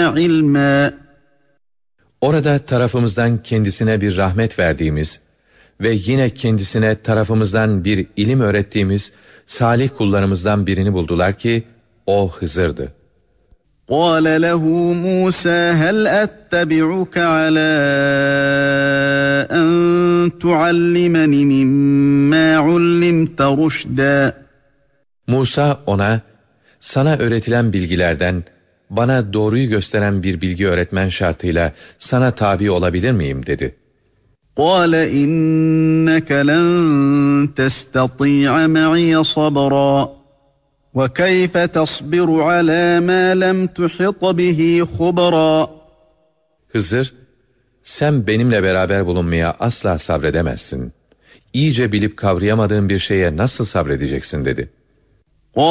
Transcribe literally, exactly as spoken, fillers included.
عِلْمًا. Orada tarafımızdan kendisine bir rahmet verdiğimiz ve yine kendisine tarafımızdan bir ilim öğrettiğimiz salih kullarımızdan birini buldular ki o Hızır'dı. قَالَ لَهُ مُوسَى هَلْ أَتَّبِعُكَ عَلَى أَنْ تُعَلِّمَنِ مِمَّا عُلِّمْتَ رُشْدًا. Musa ona, sana öğretilen bilgilerden bana doğruyu gösteren bir bilgi öğretmen şartıyla sana tabi olabilir miyim dedi. قَالَ إِنَّكَ لَنْ تَسْتَطِيعَ مَعِيَ صَبْرًا وَكَيْفَ تَصْبِرُ عَلَى مَا لَمْ تُحِطْ بِهِ خُبْرًا. Hızır, sen benimle beraber bulunmaya asla sabredemezsin. İyice bilip kavrayamadığın bir şeye nasıl sabredeceksin dedi.